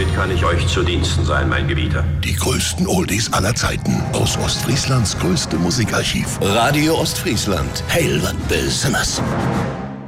Womit kann ich euch zu Diensten sein, mein Gebieter? Die größten Oldies aller Zeiten aus Ostfrieslands größte Musikarchiv. Radio Ostfriesland. Heil, was Besonderes.